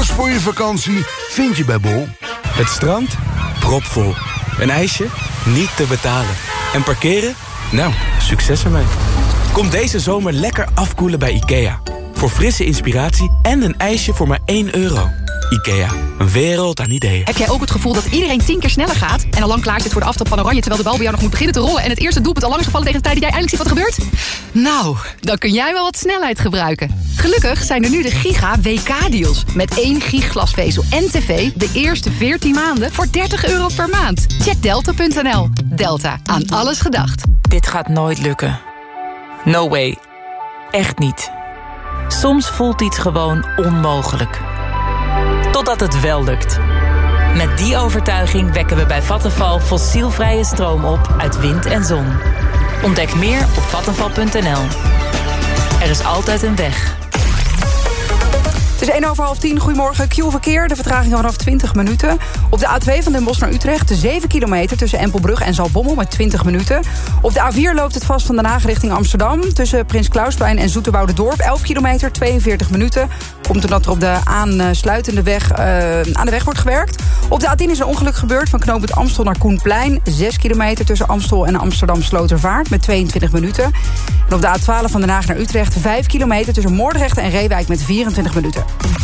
Alles voor je vakantie vind je bij Bol. Het strand? Propvol. Een ijsje? Niet te betalen. En parkeren? Nou, succes ermee. Kom deze zomer lekker afkoelen bij IKEA. Voor frisse inspiratie en een ijsje voor maar €1. IKEA, een wereld aan ideeën. Heb jij ook het gevoel dat iedereen 10 keer sneller gaat en al lang klaar zit voor de aftrap van Oranje, terwijl de bal bij jou nog moet beginnen te rollen en het eerste doelpunt al lang is gevallen tegen de tijd dat jij eindelijk ziet wat er gebeurt? Nou, dan kun jij wel wat snelheid gebruiken. Gelukkig zijn er nu de Giga WK-deals. Met 1 gig glasvezel en tv de eerste 14 maanden voor €30 per maand. Check delta.nl. Delta, aan alles gedacht. Dit gaat nooit lukken. No way. Echt niet. Soms voelt iets gewoon onmogelijk. Totdat het wel lukt. Met die overtuiging wekken we bij Vattenfall fossielvrije stroom op uit wind en zon. Ontdek meer op vattenfall.nl. Er is altijd een weg. Het is 9:09. Goedemorgen. Q-verkeer. De vertraging vanaf 20 minuten. Op de A2 van Den Bosch naar Utrecht. De 7 kilometer tussen Empelbrug en Zaltbommel met 20 minuten. Op de A4 loopt het vast van Den Haag richting Amsterdam. Tussen Prins Klausplein en Zoeterwouderdorp. 11 kilometer, 42 minuten. Komt omdat er op de aansluitende weg aan de weg wordt gewerkt. Op de A10 is een ongeluk gebeurd van knooppunt Amstel naar Koenplein. 6 kilometer tussen Amstel en Amsterdam Slotervaart met 22 minuten. En op de A12 van Den Haag naar Utrecht 5 kilometer tussen Moordrecht en Reewijk met 24 minuten.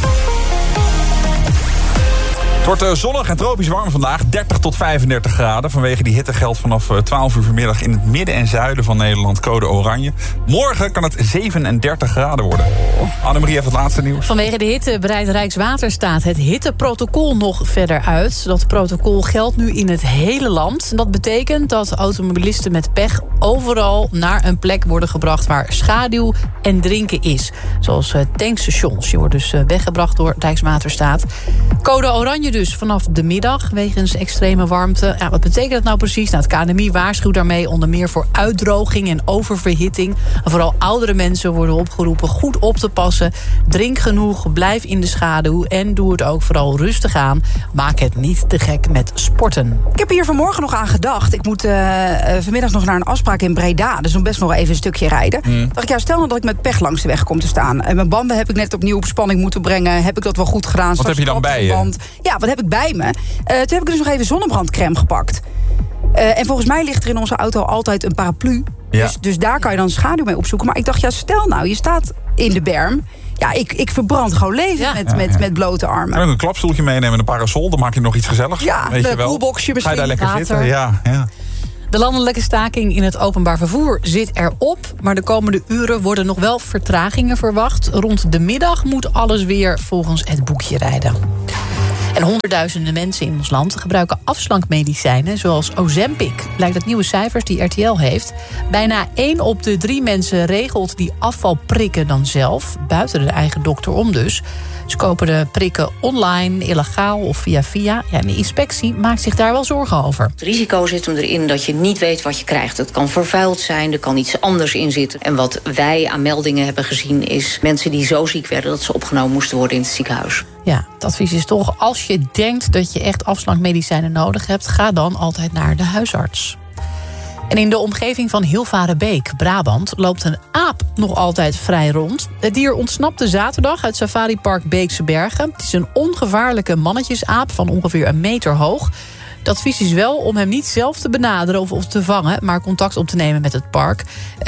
Het wordt zonnig en tropisch warm vandaag, 30 tot 35 graden. Vanwege die hitte geldt vanaf 12 uur vanmiddag in het midden en zuiden van Nederland code oranje. Morgen kan het 37 graden worden. Annemarie heeft het laatste nieuws. Vanwege de hitte breidt Rijkswaterstaat het hitteprotocol nog verder uit. Dat protocol geldt nu in het hele land. Dat betekent dat automobilisten met pech overal naar een plek worden gebracht waar schaduw en drinken is. Zoals tankstations. Die worden dus weggebracht door Rijkswaterstaat. Code oranje dus vanaf de middag wegens extreme warmte. Ja, wat betekent dat nou precies? Nou, het KNMI waarschuwt daarmee onder meer voor uitdroging en oververhitting. En vooral oudere mensen worden opgeroepen goed op te passen. Drink genoeg, blijf in de schaduw en doe het ook vooral rustig aan. Maak het niet te gek met sporten. Ik heb hier vanmorgen nog aan gedacht. Ik moet vanmiddag nog naar een afspraak in Breda. Dus nog best nog even een stukje rijden. Dacht ik, ja, stel nou dat ik met pech langs de weg kom te staan. En mijn banden heb ik net opnieuw op spanning moeten brengen. Heb ik dat wel goed gedaan? Wat heb je dan bij je? Ja, wat heb ik bij me? Toen heb ik dus nog even zonnebrandcrème gepakt. En volgens mij ligt er in onze auto altijd een paraplu. Ja. Dus daar kan je dan schaduw mee opzoeken. Maar ik dacht, ja, stel nou, je staat in de berm. Ja, ik verbrand gewoon leven met blote armen. En een klapstoeltje meenemen en een parasol, dan maak je nog iets gezelligs. Ja, weet een koelboxje misschien. Ga je daar lekker water zitten? Ja. De landelijke staking in het openbaar vervoer zit erop. Maar de komende uren worden nog wel vertragingen verwacht. Rond de middag moet alles weer volgens het boekje rijden. En honderdduizenden mensen in ons land gebruiken afslankmedicijnen zoals Ozempic. Blijkt uit nieuwe cijfers die RTL heeft. Bijna 1 op de 3 mensen regelt die afvalprikken dan zelf. Buiten de eigen dokter om dus. Ze kopen de prikken online, illegaal of via. Ja, en de inspectie maakt zich daar wel zorgen over. Het risico zit hem erin dat je niet weet wat je krijgt. Het kan vervuild zijn, er kan iets anders in zitten. En wat wij aan meldingen hebben gezien is mensen die zo ziek werden dat ze opgenomen moesten worden in het ziekenhuis. Ja, het advies is toch, als je denkt dat je echt afslankmedicijnen nodig hebt, ga dan altijd naar de huisarts. En in de omgeving van Hilvarenbeek, Brabant, loopt een aap nog altijd vrij rond. Het dier ontsnapte zaterdag uit safaripark Beekse Bergen. Het is een ongevaarlijke mannetjesaap van ongeveer 1 meter hoog. Het advies is wel om hem niet zelf te benaderen of te vangen, maar contact op te nemen met het park.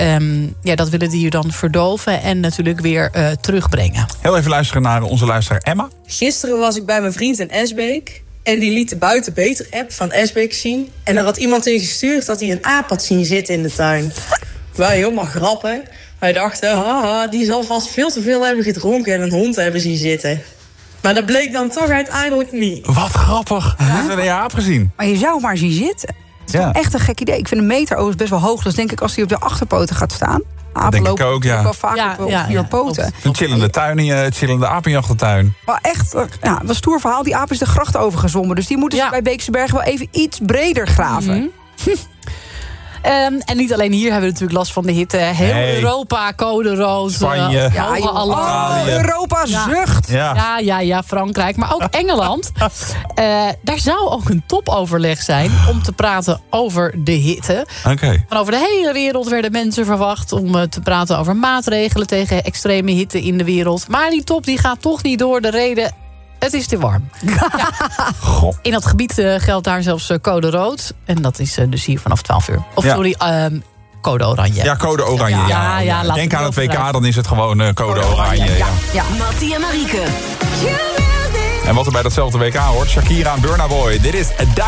Dat willen die hier dan verdoven en natuurlijk weer terugbrengen. Heel even luisteren naar onze luisteraar Emma. Gisteren was ik bij mijn vriend in Esbeek. En die liet de Buiten Beter app van Esbeek zien. En er had iemand in gestuurd dat hij een aap had zien zitten in de tuin. Wij helemaal grappen. Wij dachten, haha, die zal vast veel te veel hebben gedronken en een hond hebben zien zitten. Maar dat bleek dan toch uiteindelijk niet. Wat grappig. We hebben een aap gezien. Maar je zou maar zien zitten. Het is toch echt een gek idee. Ik vind 1 meter overigens best wel hoog. Dus denk ik als hij op de achterpoten gaat staan. Apen denk ik ook, ja. Wel vaak op 4 poten. Een chillende apenjachtentuin. Maar echt, ja, wat een stoer verhaal. Die aap is de gracht overgezwommen. Dus die moeten ze bij Beekse Bergen wel even iets breder graven. En niet alleen hier hebben we natuurlijk last van de hitte. Heel Europa, code rood. Spanje, Europa zucht. Ja, Frankrijk. Maar ook Engeland. Daar zou ook een topoverleg zijn om te praten over de hitte. Van over de hele wereld werden mensen verwacht om te praten over maatregelen tegen extreme hitte in de wereld. Maar die top die gaat toch niet door. De reden Het is te warm. Goh. In dat gebied geldt daar zelfs code rood. En dat is dus hier vanaf 12 uur. Of Ja. sorry, code oranje. Ja, code oranje. Ja, laat Denk het aan het wel WK, dan is het gewoon code oranje. Ja. Mattie en Marieke. En wat er bij datzelfde WK hoort, Shakira en Burna Boy. Dit is